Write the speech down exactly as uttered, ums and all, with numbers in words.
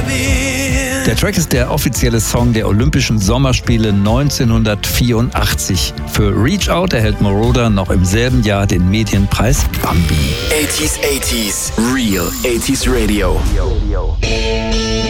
Der Track ist der offizielle Song der Olympischen Sommerspiele neunzehnhundertvierundachtzig. Für Reach Out erhält Moroder noch im selben Jahr den Medienpreis Bambi. eighties eighties Real eighties Radio.